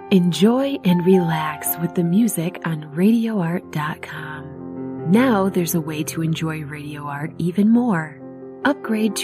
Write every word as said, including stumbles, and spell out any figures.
Enjoy and relax with the music on radio art dot com. Now there's a way to enjoy Radio Art even more. Upgrade to